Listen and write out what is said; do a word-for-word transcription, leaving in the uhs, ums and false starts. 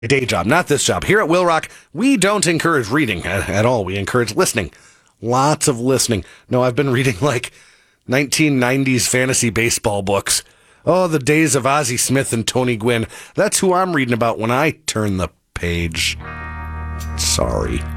A day job, not this job. Here at Will Rock, we don't encourage reading at, at all. We encourage listening. Lots of listening. No, I've been reading like nineteen nineties fantasy baseball books. Oh, the days of Ozzie Smith and Tony Gwynn. That's who I'm reading about when I turn the page. Sorry.